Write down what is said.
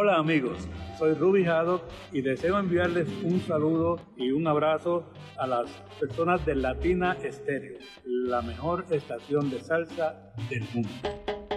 Hola amigos, soy Ruby Haddock y deseo enviarles un saludo y un abrazo a las personas de Latina Estéreo, la mejor estación de salsa del mundo.